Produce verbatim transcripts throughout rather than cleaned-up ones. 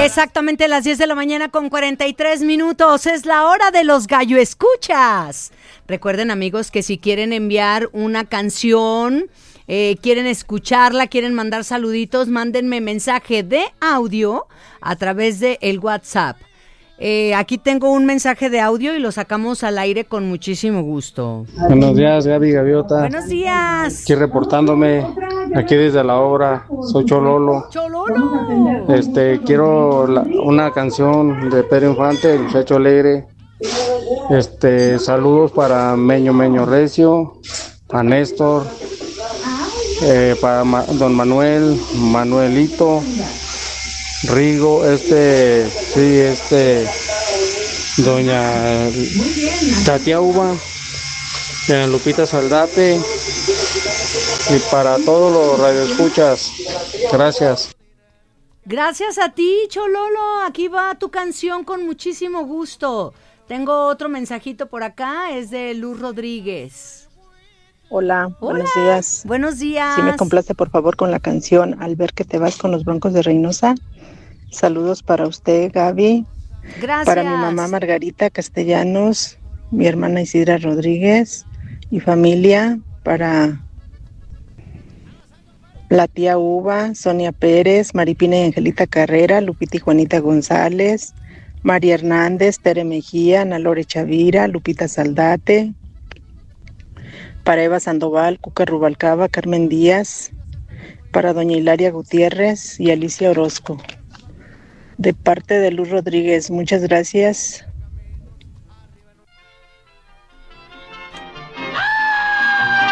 Exactamente las diez de la mañana con cuarenta y tres minutos. Es la hora de los gallo escuchas. Recuerden, amigos, que si quieren enviar una canción, eh, quieren escucharla, quieren mandar saluditos, mándenme mensaje de audio a través de el WhatsApp. Eh, aquí tengo un mensaje de audio y lo sacamos al aire con muchísimo gusto. Buenos días, Gaby Gaviota. Buenos días. Aquí reportándome, aquí desde la obra. Soy Chololo. Chololo. Este, quiero la, una canción de Pedro Infante, El Muchacho Alegre. Este, saludos para Meño Meño Recio, a Néstor, eh, para Ma, Don Manuel, Manuelito, Rigo, este, sí, este, Doña Tatia Uva, Doña Lupita Saldate, y para todos los radioescuchas, gracias. Gracias a ti, Chololo. Aquí va tu canción con muchísimo gusto. Tengo otro mensajito por acá, es de Luz Rodríguez. Hola, Hola, buenos días. Buenos días. Si me complace, por favor, con la canción Al ver que te vas con los Broncos de Reynosa. Saludos para usted, Gaby. Gracias. Para mi mamá Margarita Castellanos, mi hermana Isidra Rodríguez y familia. Para la tía Uva, Sonia Pérez, Maripina y Angelita Carrera, Lupita y Juanita González, María Hernández, Tere Mejía, Ana Lore Chavira, Lupita Saldate. Para Eva Sandoval, Cuca Rubalcaba, Carmen Díaz. Para doña Hilaria Gutiérrez y Alicia Orozco. De parte de Luz Rodríguez, muchas gracias.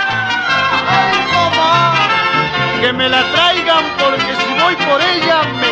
¡Ay, mamá! Que me la traigan porque si voy por ella me